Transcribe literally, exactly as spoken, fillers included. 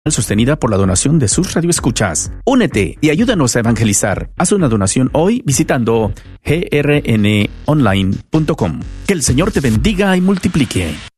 sostenida por la donación de sus radioescuchas. Únete y ayúdanos a evangelizar. Haz una donación hoy visitando g r n online punto com. Que el Señor te bendiga y multiplique.